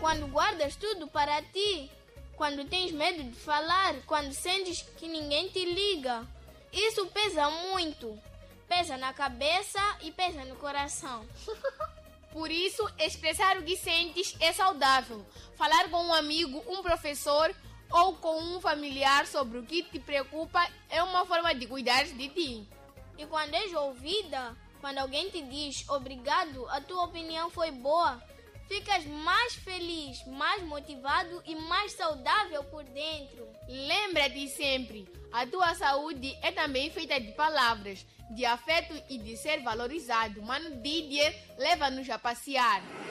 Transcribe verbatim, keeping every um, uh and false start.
quando guardas tudo para ti, quando tens medo de falar, quando sentes que ninguém te liga. Isso pesa muito. Pesa na cabeça e pesa no coração. Por isso, expressar o que sentes é saudável. Falar com um amigo, um professor ou com um familiar sobre o que te preocupa é uma forma de cuidar de ti. E quando és ouvida, quando alguém te diz obrigado, a tua opinião foi boa, ficas mais feliz, mais motivado e mais saudável por dentro. Lembra-te sempre, a tua saúde é também feita de palavras, de afeto e de ser valorizado. Mano Didier, leva-nos a passear.